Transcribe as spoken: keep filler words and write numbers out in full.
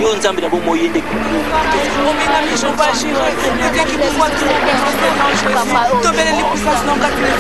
yo nzambira bo moyende Omega Mission Bashir, le qui pouvoir tomber les puissances non